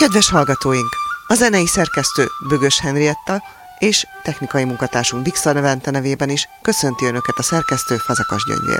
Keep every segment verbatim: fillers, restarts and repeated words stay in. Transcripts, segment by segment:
Kedves hallgatóink! A zenei szerkesztő Bögös Henrietta és technikai munkatársunk Dixa Levente nevében is köszönti Önöket a szerkesztő Fazekas Gyöngyvér.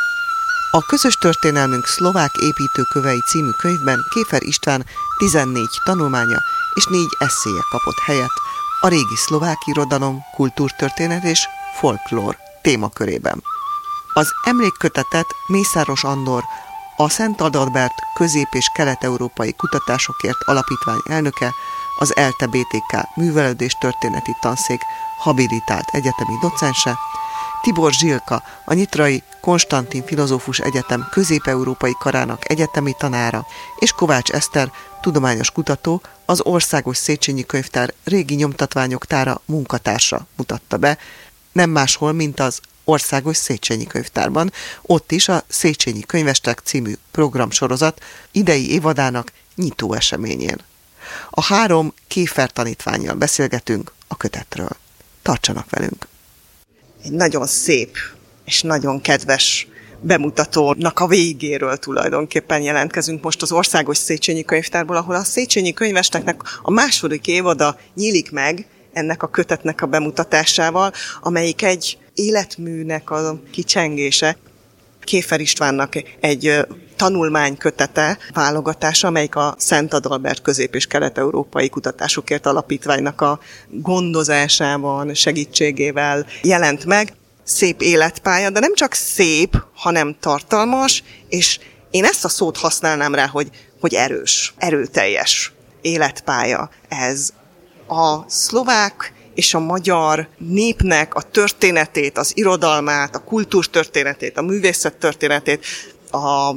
A közös történelmünk szlovák építőkövei című könyvben Kéfer István tizennégy tanulmánya és négy esszéje kapott helyet a régi szlovák irodalom, kultúrtörténet és folklór témakörében. Az emlékkötetet Mészáros Andor, a Szent Adalbert Közép- és Kelet-Európai Kutatásokért Alapítvány elnöke, az ELTE bé té ká művelődéstörténeti tanszék habilitált egyetemi docense, Tibor Zsilka, a Nyitrai Konstantin Filozófus Egyetem Közép-Európai Karának egyetemi tanára, és Kovács Eszter, tudományos kutató, az Országos Széchenyi Könyvtár régi nyomtatványok tára munkatársa mutatta be, nem máshol, mint az Országos Széchenyi Könyvtárban, ott is a Széchenyi Könyvestek című programsorozat idei évadának nyitó eseményén. A három Kéfer tanítvánnyal beszélgetünk a kötetről. Tartsanak velünk! Egy nagyon szép és nagyon kedves bemutatónak a végéről tulajdonképpen jelentkezünk most az Országos Széchenyi Könyvtárból, ahol a Széchenyi Könyvesteknek a második évada nyílik meg ennek a kötetnek a bemutatásával, amelyik egy életműnek a kicsengése. Kéfer Istvánnak egy tanulmánykötete, válogatása, amelyik a Szent Adalbert Közép- és Kelet-Európai Kutatásokért Alapítványnak a gondozásában, segítségével jelent meg. Szép életpálya, de nem csak szép, hanem tartalmas, és én ezt a szót használnám rá, hogy, hogy erős, erőteljes életpálya ez. A szlovák és a magyar népnek a történetét, az irodalmát, a kultúrtörténetét, a művészettörténetét, a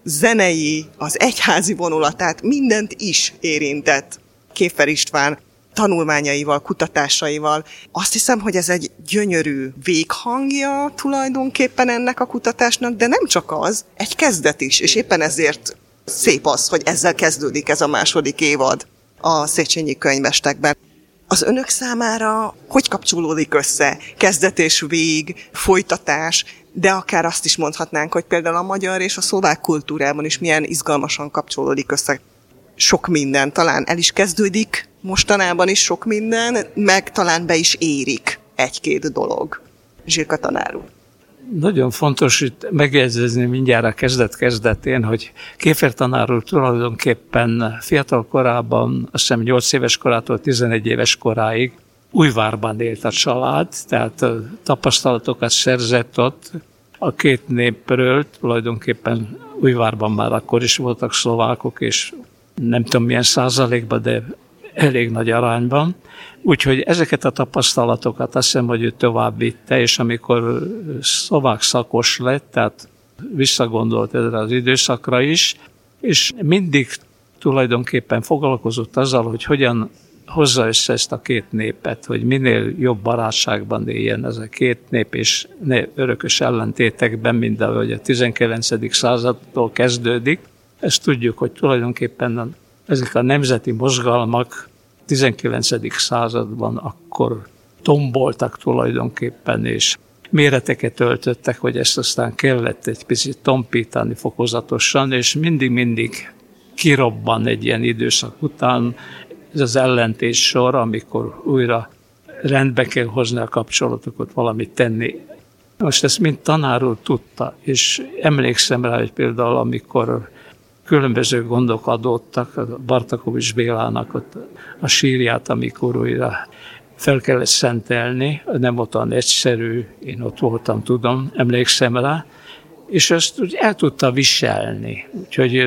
zenei, az egyházi vonulatát, mindent is érintett Kéfer István tanulmányaival, kutatásaival. Azt hiszem, hogy ez egy gyönyörű véghangja tulajdonképpen ennek a kutatásnak, de nem csak az, egy kezdet is, és éppen ezért szép az, hogy ezzel kezdődik ez a második évad a Széchenyi Könyvestekben. Az önök számára hogy kapcsolódik össze? Kezdet és vég, folytatás, de akár azt is mondhatnánk, hogy például a magyar és a szlovák kultúrában is milyen izgalmasan kapcsolódik össze sok minden. Talán el is kezdődik, mostanában is sok minden, meg talán be is érik egy-két dolog. Zsilka tanár úr. Nagyon fontos itt megjegyezni mindjárt a kezdet-kezdetén, hogy Kéfer tanár úr tulajdonképpen fiatal korában, azt hiszem nyolc éves korától tizenegy éves koráig Újvárban élt a család, tehát tapasztalatokat szerzett ott a két népről, tulajdonképpen Újvárban már akkor is voltak szlovákok, és nem tudom milyen százalékban, de elég nagy arányban. Úgyhogy ezeket a tapasztalatokat azt hiszem, hogy ő tovább vitte, és amikor szlovák szakos lett, tehát visszagondolt ezre az időszakra is, és mindig tulajdonképpen foglalkozott azzal, hogy hogyan hozza össze ezt a két népet, hogy minél jobb barátságban éljen ez a két nép, és ne örökös ellentétekben, mint ahogy a tizenkilencedik századtól kezdődik. Ezt tudjuk, hogy tulajdonképpen ezek a nemzeti mozgalmak tizenkilencedik században akkor tomboltak tulajdonképpen, és méreteket öltöttek, hogy ezt aztán kellett egy picit tompítani fokozatosan, és mindig-mindig kirobban egy ilyen időszak után ez az ellentés sor, amikor újra rendbe kell hozni a kapcsolatokat, valamit tenni. Most ezt mind tanár úr tudta, és emlékszem rá, hogy például amikor különböző gondok adódtak, Bartakovics Bélának ott a sírját, amikor újra fel kellett szentelni, nem volt olyan egyszerű, én ott voltam, tudom, emlékszem rá, és ezt úgy el tudta viselni, úgyhogy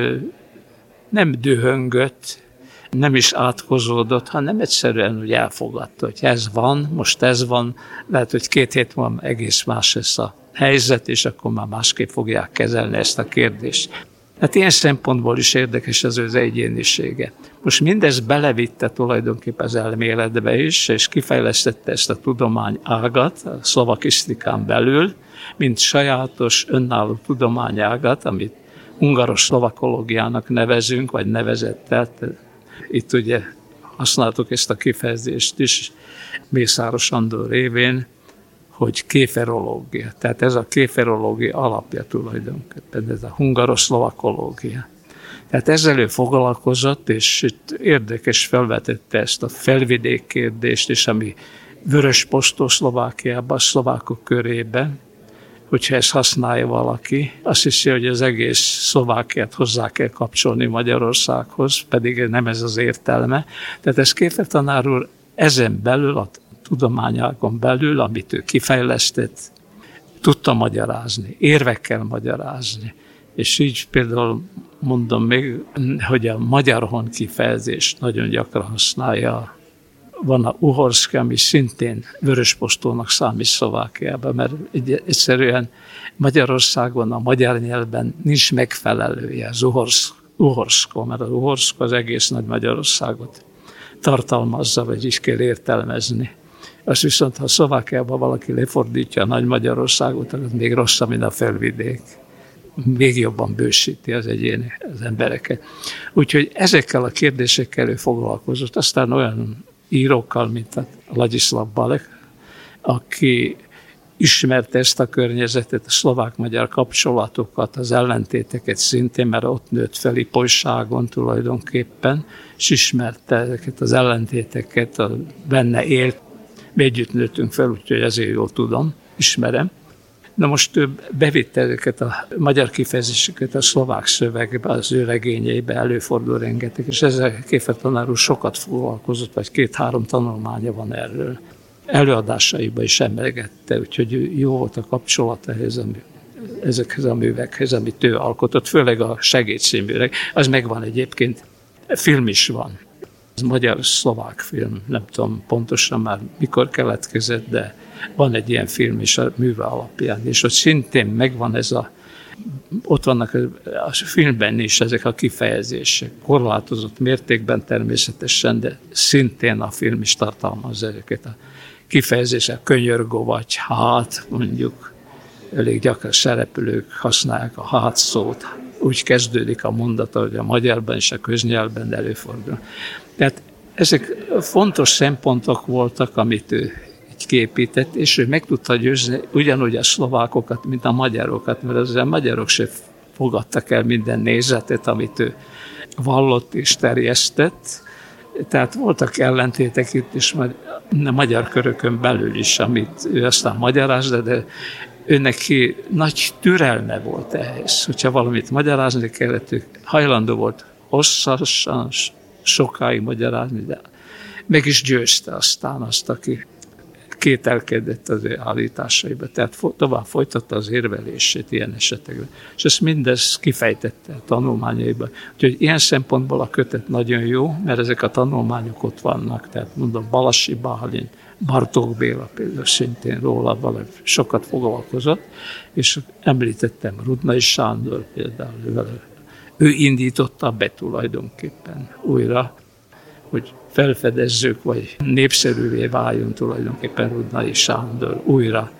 nem dühöngött, nem is átkozódott, hanem egyszerűen úgy elfogadta, hogy ez van, most ez van, lehet, hogy két hét múlva egész más lesz a helyzet, és akkor már másképp fogják kezelni ezt a kérdést. Hát ilyen szempontból is érdekes az ő egyénisége. Most mindezt belevitte tulajdonképpen az elméletbe is, és kifejlesztette ezt a tudomány ágat a szlovakisztikán belül, mint sajátos, önálló tudományágat, amit hungaros szlovakológiának nevezünk, vagy nevezett. Tehát itt ugye használtuk ezt a kifejezést is Mészáros Andor révén, hogy kéferológia. Tehát ez a kéferológia alapja tulajdonképpen, ez a hungaroszlovakológia. Tehát ezzel ő foglalkozott, és itt érdekes felvetette ezt a felvidék kérdést, és ami vöröspostó Szlovákiában, a szlovákok körében, hogyha ezt használja valaki, azt hiszi, hogy az egész Szlovákiát hozzá kell kapcsolni Magyarországhoz, pedig nem ez az értelme. Tehát ez Kéfer tanár úr ezen belül, a tudományágon belül, amit ő kifejlesztett, tudta magyarázni, érvekkel magyarázni. És így például mondom még, hogy a magyar hon kifejezést nagyon gyakran használja. Van a uhorszki, ami szintén vöröspostónak számít Szlovákiában, mert egyszerűen Magyarországon a magyar nyelvben nincs megfelelője az uhorszko, mert az uhorszko az egész nagy Magyarországot tartalmazza, vagy is kell értelmezni. Azt viszont, ha Szlovákiában valaki lefordítja a nagy Magyarországot, az még rosszabb, mint a felvidék. Még jobban bősíti az egyéni, az embereket. Úgyhogy ezekkel a kérdésekkel ő foglalkozott. Aztán olyan írókkal, mint a Ladislav Balek, aki ismerte ezt a környezetet, a szlovák-magyar kapcsolatokat, az ellentéteket szintén, mert ott nőtt fel Ipolyságon tulajdonképpen, és ismerte ezeket az ellentéteket, a benne élt. Mi együtt nőttünk fel, úgyhogy ezért jól tudom, ismerem. Na most ő bevitte ezeket a magyar kifejezéseket a szlovák szövegbe, az ő regényeibe előfordul rengeteg, és ezzel Kéfer tanár úr sokat foglalkozott, vagy két-három tanulmánya van erről. Előadásaiba is emlegette, úgyhogy jó volt a kapcsolat ehhez, ezekhez a művekhez, amit ő alkotott, főleg a Segédcíműreg. Az megvan egyébként, film is van. Ez magyar-szlovák film, nem tudom pontosan már mikor keletkezett, de van egy ilyen film is a műve alapján, és ott szintén megvan ez a, ott vannak a, a filmben is ezek a kifejezések, korlátozott mértékben természetesen, de szintén a film is tartalmaz ezeket a kifejezések, könyörgó vagy hát, mondjuk elég gyakran szereplők használják a hát szót, úgy kezdődik a mondata, hogy a magyarban és a köznyelvben előfordul. Tehát ezek fontos szempontok voltak, amit ő így képített, és ő meg tudta győzni ugyanúgy a szlovákokat, mint a magyarokat, mert az a magyarok se fogadtak el minden nézetet, amit ő vallott és terjesztett. Tehát voltak ellentétek itt is a magyar körökön belül is, amit ő aztán magyarázta, de ő neki nagy türelme volt ehhez. Hogyha valamit magyarázni kellett, ő hajlandó volt hosszasan, sokáig magyarázni, de meg is győzte aztán azt, aki kételkedett az ő állításaiba. Tehát tovább folytatta az érvelését ilyen esetekben. És ezt mindez kifejtette a tanulmányaiban. Úgyhogy ilyen szempontból a kötet nagyon jó, mert ezek a tanulmányok ott vannak. Tehát mondom, Balassi Bálint, Bartók Béla például szintén róla valami sokat foglalkozott, és említettem Rudnai Sándor például, ő indította be tulajdonképpen újra, hogy felfedezzük, vagy népszerűvé váljon tulajdonképpen Rudnai Sándor újra,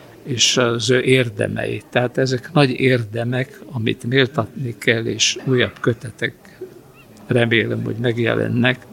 és az ő érdemei. Tehát ezek nagy érdemek, amit méltatni kell, és újabb kötetek remélem, hogy megjelennek,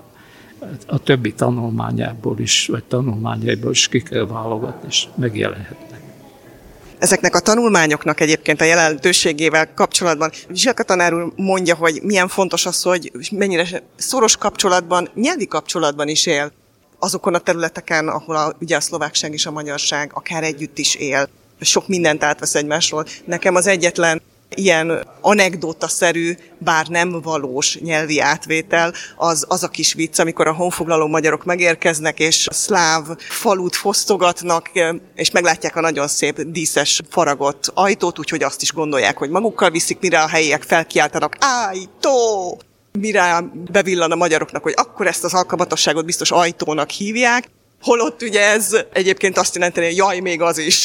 a többi tanulmányából is, vagy tanulmányaiból is ki kell válogatni, és megjelenhetnek. Ezeknek a tanulmányoknak egyébként a jelentőségével kapcsolatban Zsilka tanár úr mondja, hogy milyen fontos az, hogy mennyire szoros kapcsolatban, nyelvi kapcsolatban is él azokon a területeken, ahol a, ugye a szlovákság és a magyarság akár együtt is él. Sok mindent átvesz egymásról. Nekem az egyetlen ilyen anekdótaszerű, bár nem valós nyelvi átvétel, az, az a kis vicc, amikor a honfoglaló magyarok megérkeznek, és a szláv falut fosztogatnak, és meglátják a nagyon szép díszes faragott ajtót, úgyhogy azt is gondolják, hogy magukkal viszik, mire a helyiek felkiáltanak, ájtó! Mire bevillan a magyaroknak, hogy akkor ezt az alkalmatosságot biztos ajtónak hívják, holott ugye ez egyébként azt jelenteni, hogy jaj, még az is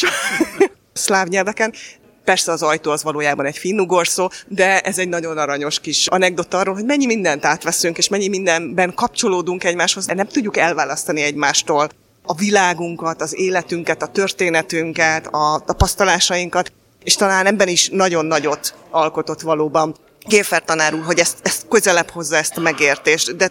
szláv nyelveken. Persze az ajtó az valójában egy finnugor szó, de ez egy nagyon aranyos kis anekdota arról, hogy mennyi mindent átveszünk, és mennyi mindenben kapcsolódunk egymáshoz, de nem tudjuk elválasztani egymástól a világunkat, az életünket, a történetünket, a tapasztalásainkat, és talán ebben is nagyon nagyot alkotott valóban Kéfer tanár úr, hogy ezt, ezt közelebb hozza ezt a megértést, de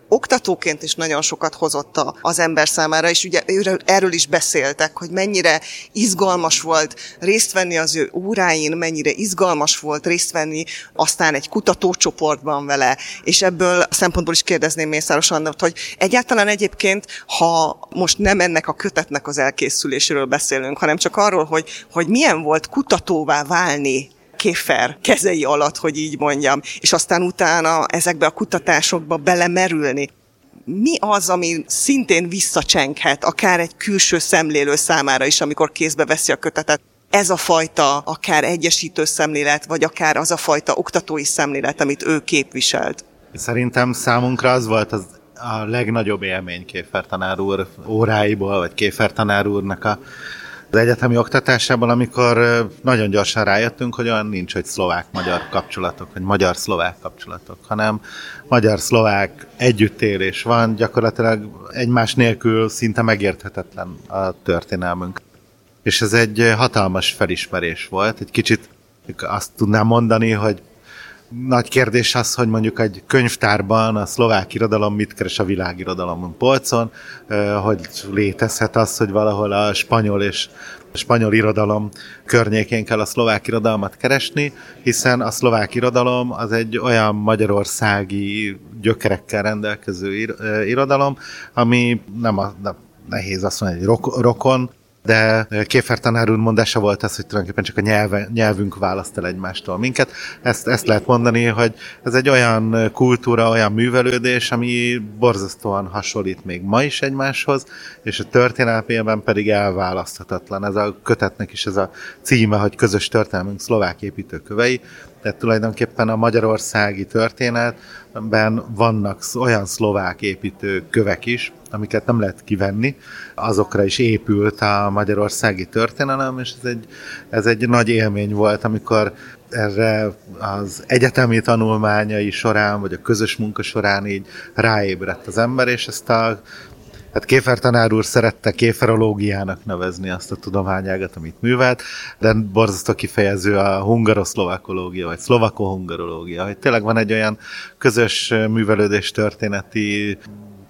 oktatóként is nagyon sokat hozott az ember számára, és ugye erről is beszéltek, hogy mennyire izgalmas volt részt venni az ő óráin, mennyire izgalmas volt részt venni aztán egy kutatócsoportban vele, és ebből a szempontból is kérdezném Mészáros Annát, hogy egyáltalán egyébként, ha most nem ennek a kötetnek az elkészüléséről beszélünk, hanem csak arról, hogy, hogy milyen volt kutatóvá válni Kéfer kezei alatt, hogy így mondjam, és aztán utána ezekbe a kutatásokba belemerülni. Mi az, ami szintén visszacsenghet, akár egy külső szemlélő számára is, amikor kézbe veszi a kötetet? Ez a fajta akár egyesítő szemlélet, vagy akár az a fajta oktatói szemlélet, amit ő képviselt. Szerintem számunkra az volt az a legnagyobb élmény Kéfer tanár úr óráiból, vagy Kéfer tanár úrnak a az egyetemi oktatásában, amikor nagyon gyorsan rájöttünk, hogy olyan nincs, hogy szlovák-magyar kapcsolatok, vagy magyar-szlovák kapcsolatok, hanem magyar-szlovák együttélés van, gyakorlatilag egymás nélkül szinte megérthetetlen a történelmünk. És ez egy hatalmas felismerés volt. Egy kicsit azt tudnám mondani, hogy nagy kérdés az, hogy mondjuk egy könyvtárban a szlovák irodalom mit keres a világirodalomon polcon, hogy létezhet az, hogy valahol a spanyol és a spanyol irodalom környékén kell a szlovák irodalmat keresni, hiszen a szlovák irodalom az egy olyan magyarországi gyökerekkel rendelkező irodalom, ami nem, a, nem nehéz azt mondani, hogy rokon, de Kéfer tanár úr mondása volt az, hogy tulajdonképpen csak a nyelve, nyelvünk választ el egymástól minket. Ezt, ezt lehet mondani, hogy ez egy olyan kultúra, olyan művelődés, ami borzasztóan hasonlít még ma is egymáshoz, és a történelmében pedig elválaszthatatlan. Ez a kötetnek is ez a címe, hogy Közös történelmünk szlovák építőkövei. Tehát tulajdonképpen a magyarországi történetben vannak olyan szlovák építőkövek is, amiket nem lehet kivenni. Azokra is épült a magyarországi történelem, és ez egy, ez egy nagy élmény volt, amikor erre az egyetemi tanulmányai során, vagy a közös munka során így ráébredt az ember, és ezt a Hát Kéfer tanár úr szerette kéferológiának nevezni azt a tudományágat, amit művelt, de borzasztó kifejező a hungaroszlovakológia, vagy szlovako-hungarológia, hogy tényleg van egy olyan közös művelődés történeti,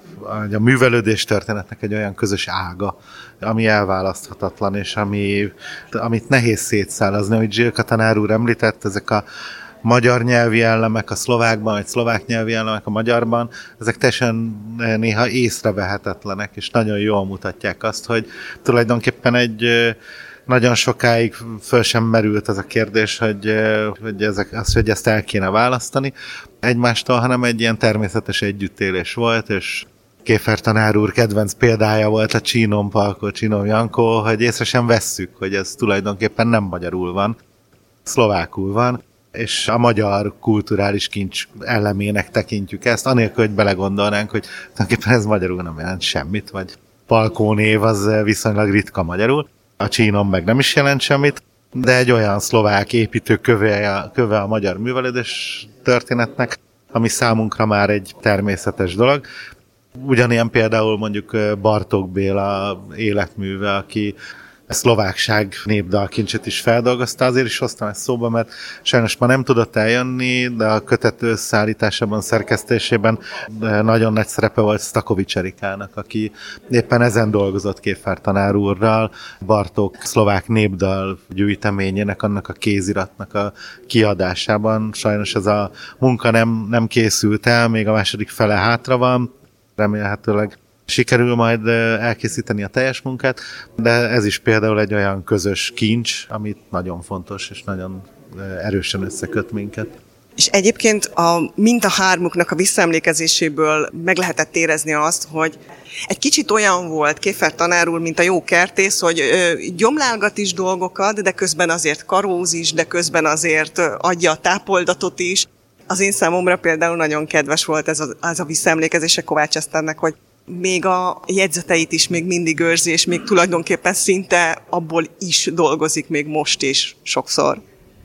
a művelődés történetnek egy olyan közös ága, ami elválaszthatatlan, és ami, amit nehéz szétszállazni, ahogy Zsilka tanár úr említett, ezek a magyar nyelvi elemek a szlovákban, vagy szlovák nyelvi elemek a magyarban, ezek teljesen néha észrevehetetlenek, és nagyon jól mutatják azt, hogy tulajdonképpen egy nagyon sokáig föl sem merült az a kérdés, hogy, hogy, ezek, az, hogy ezt el kéne választani egymástól, hanem egy ilyen természetes együttélés volt, és Kéfer tanár úr kedvenc példája volt a Csínom Palko, Csínom Jankó, hogy észre sem vesszük, hogy ez tulajdonképpen nem magyarul van, szlovákul van, és a magyar kulturális kincs elemének tekintjük ezt, anélkül, hogy belegondolnánk, hogy tulajdonképpen ez magyarul nem jelent semmit, vagy Palkó név az viszonylag ritka magyarul, a Csínom meg nem is jelent semmit, de egy olyan szlovák építő köve a, köve a magyar művelődés történetnek, ami számunkra már egy természetes dolog. Ugyanilyen például mondjuk Bartók Béla életműve, aki a szlovákság népdalkincset is feldolgozta, azért is hoztam ezt szóba, mert sajnos ma nem tudott eljönni, de a kötet összeállításában, szerkesztésében nagyon nagy szerepe volt Stakovics Erikának, aki éppen ezen dolgozott Kéfer tanár úrral, Bartók szlovák népdal gyűjteményének, annak a kéziratnak a kiadásában. Sajnos ez a munka nem, nem készült el, még a második fele hátra van, remélhetőleg sikerül majd elkészíteni a teljes munkát, de ez is például egy olyan közös kincs, amit nagyon fontos és nagyon erősen összeköt minket. És egyébként a, mind a hármuknak a visszaemlékezéséből meg lehetett érezni azt, hogy egy kicsit olyan volt Kéfer tanár úr, mint a jó kertész, hogy ö, gyomlálgat is dolgokat, de közben azért karóz is, de közben azért adja a tápoldatot is. Az én számomra például nagyon kedves volt ez a, ez a visszaemlékezése Kovács Eszternek, hogy még a jegyzeteit is még mindig őrzi, és még tulajdonképpen szinte abból is dolgozik még most is sokszor.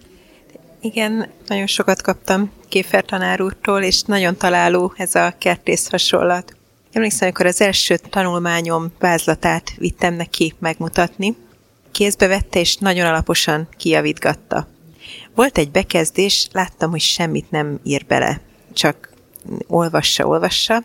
Igen, nagyon sokat kaptam Kéfer tanár úrtól, és nagyon találó ez a kertész hasonlat. Emlékszem, amikor az első tanulmányom vázlatát vittem neki megmutatni, kézbe vette, és nagyon alaposan kijavítgatta. Volt egy bekezdés, láttam, hogy semmit nem ír bele, csak olvassa, olvassa,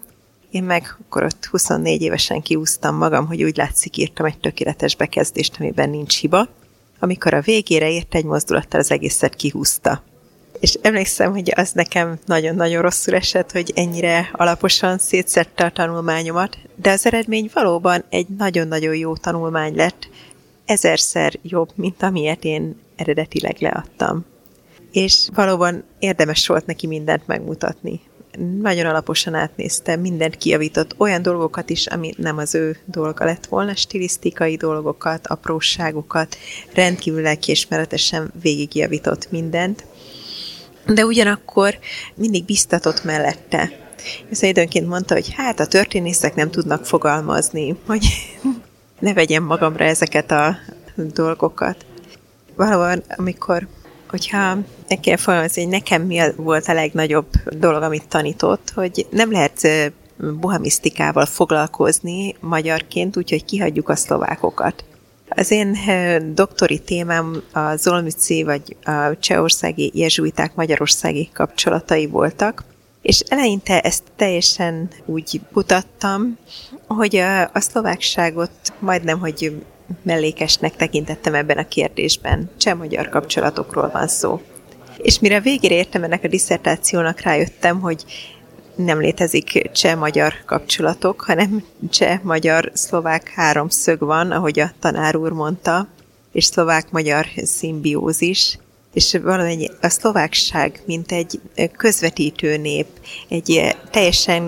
Én meg akkor ott huszonnégy évesen kiúztam magam, hogy úgy látszik, írtam egy tökéletes bekezdést, amiben nincs hiba. Amikor a végére ért, egy mozdulattal az egészet kihúzta. És emlékszem, hogy az nekem nagyon-nagyon rosszul esett, hogy ennyire alaposan szétszedte a tanulmányomat, de az eredmény valóban egy nagyon-nagyon jó tanulmány lett, ezerszer jobb, mint amilyet én eredetileg leadtam. És valóban érdemes volt neki mindent megmutatni. Nagyon alaposan átnéztem, mindent kijavított, olyan dolgokat is, ami nem az ő dolga lett volna, stilisztikai dolgokat, apróságokat, rendkívül lelkiismeretesen végigjavított mindent, de ugyanakkor mindig biztatott mellette. Ez időnként mondta, hogy hát a történészek nem tudnak fogalmazni, hogy ne vegyem magamra ezeket a dolgokat. Valóban, amikor hogyha meg kell fogalmazni, hogy nekem mi volt a legnagyobb dolog, amit tanított, hogy nem lehet bohemisztikával foglalkozni magyarként, úgyhogy kihagyjuk a szlovákokat. Az én doktori témám a zolnüci vagy a csehországi jezsuiták magyarországi kapcsolatai voltak, és eleinte ezt teljesen úgy kutattam, hogy a, a szlovákságot majdnem, hogy mellékesnek tekintettem ebben a kérdésben. Cseh-magyar kapcsolatokról van szó. És mire végére értem ennek a disszertációnak, rájöttem, hogy nem létezik cseh-magyar kapcsolatok, hanem cseh-magyar-szlovák háromszög van, ahogy a tanár úr mondta, és szlovák-magyar szimbiózis, és valamennyi a szlovákság, mint egy közvetítő nép, egy teljesen